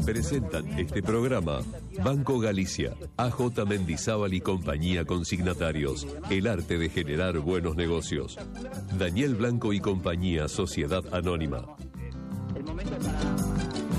Presentan este programa Banco Galicia, AJ Mendizábal y compañía consignatarios, el arte de generar buenos negocios. Daniel Blanco y compañía, Sociedad Anónima.